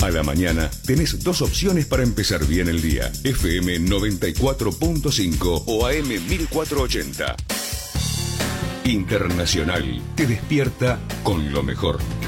A la mañana tenés dos opciones para empezar bien el día. FM 94.5 o AM 1480. Internacional te despierta con lo mejor.